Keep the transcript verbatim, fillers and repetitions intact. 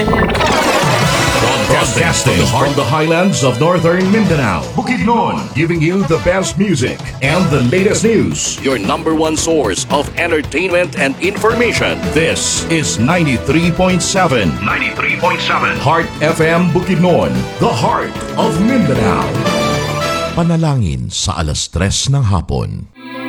Broadcasting from the highlands of northern Mindanao, Bukidnon, giving you the best music and the latest news. Your number one source of entertainment and information. This is ninety-three point seven. ninety-three point seven. Heart F M Bukidnon, the heart of Mindanao. Panalangin sa alas tres ng hapon.